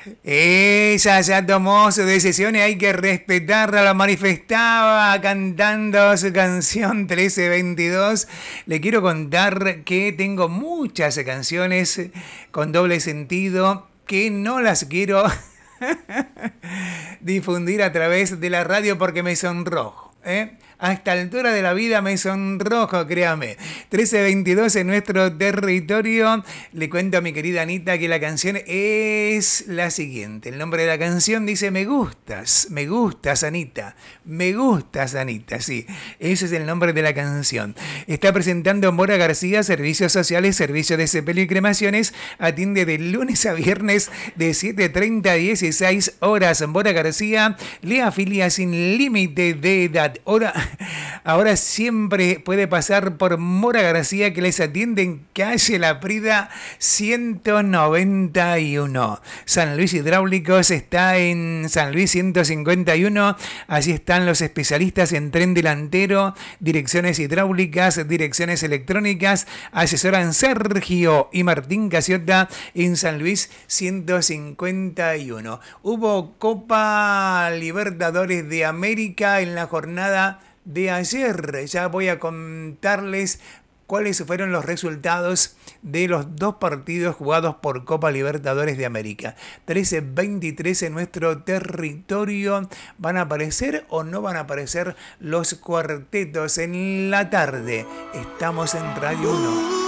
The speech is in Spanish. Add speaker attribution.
Speaker 1: Ella ya tomó su decisión y hay que respetarla, la manifestaba cantando su canción 1322. Le quiero contar que tengo muchas canciones con doble sentido que no las quiero difundir a través de la radio porque me sonrojo. A esta altura de la vida me sonrojo, créame. 1322 en nuestro territorio. Le cuento a mi querida Anita que la canción es la siguiente. El nombre de la canción dice me gustas Anita, me gustas Anita, sí. Ese es el nombre de la canción. Está presentando Mora García, Servicios Sociales, Servicio de sepelio y cremaciones. Atiende de lunes a viernes de 7:30 a 16 horas. Mora García le afilia sin límite de edad. Ahora siempre puede pasar por Mora García que les atiende en calle La Prida 191. San Luis Hidráulicos está en San Luis 151. Allí están los especialistas en tren delantero, direcciones hidráulicas, direcciones electrónicas. Asesoran Sergio y Martín Casiota en San Luis 151. Hubo Copa Libertadores de América en la jornada de ayer. Ya voy a contarles cuáles fueron los resultados de los dos partidos jugados por Copa Libertadores de América. 13-23 en nuestro territorio. ¿Van a aparecer o no van a aparecer los cuartetos en la tarde? Estamos en Radio 1.